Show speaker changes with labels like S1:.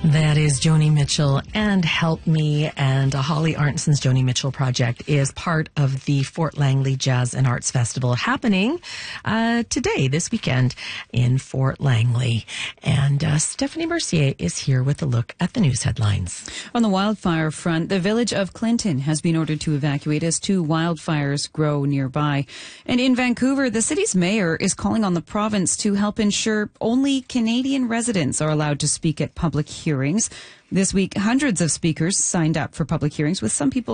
S1: That is Joni Mitchell and Help Me, and Holly Arnson's Joni Mitchell project is part of the Fort Langley Jazz and Arts Festival happening today, this weekend in Fort Langley. And Stephanie Mercier is here with a look at the news headlines.
S2: On the wildfire front, the village of Clinton has been ordered to evacuate as 2 wildfires grow nearby. And in Vancouver, the city's mayor is calling on the province to help ensure only Canadian residents are allowed to speak at public hearings. This week, hundreds of speakers signed up for public hearings, with some people